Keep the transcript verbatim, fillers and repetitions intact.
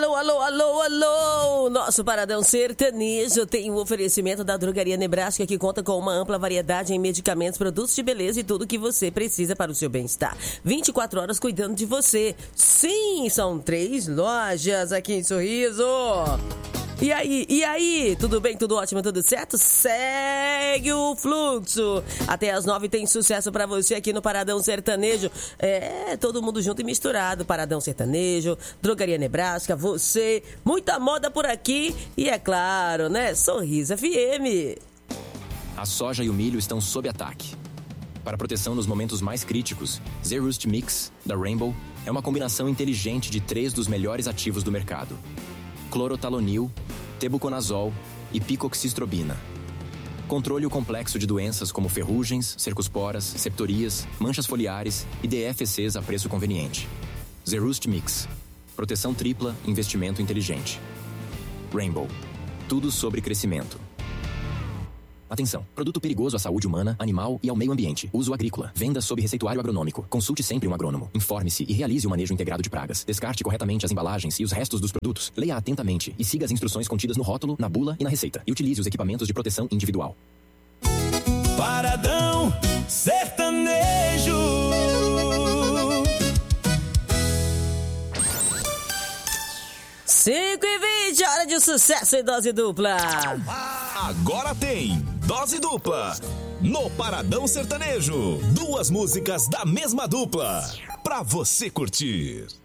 alô, alô, alô, alô! Nosso Paradão Sertanejo tem o um oferecimento da Drogaria Nebraska, que conta com uma ampla variedade em medicamentos, produtos de beleza e tudo que você precisa para o seu bem-estar. vinte e quatro horas cuidando de você. Sim, são três lojas aqui em Sorriso. E aí, e aí? Tudo bem, tudo ótimo, tudo certo? Segue o fluxo. Até as nove tem sucesso pra você aqui no Paradão Sertanejo. É, todo mundo junto e misturado. Paradão Sertanejo, Drogaria Nebraska, você, muita moda por aqui e é claro, né? Sorriso F M. A soja e o milho estão sob ataque. Para proteção nos momentos mais críticos, Zerust Mix, da Rainbow, é uma combinação inteligente de três dos melhores ativos do mercado: clorotalonil, tebuconazol e picoxistrobina. Controle o complexo de doenças como ferrugens, cercosporas, septorias, manchas foliares e D F Cs a preço conveniente. Zerust Mix. Proteção tripla, investimento inteligente. Rainbow. Tudo sobre crescimento. Atenção, produto perigoso à saúde humana, animal e ao meio ambiente. Uso agrícola. Venda sob receituário agronômico. Consulte sempre um agrônomo. Informe-se e realize o manejo integrado de pragas. Descarte corretamente as embalagens e os restos dos produtos. Leia atentamente e siga as instruções contidas no rótulo, na bula e na receita. E utilize os equipamentos de proteção individual. Paradão Sertanejo. cinco e vinte, hora de sucesso e dose dupla. Agora tem Dose Dupla no Paradão Sertanejo. Duas músicas da mesma dupla pra você curtir.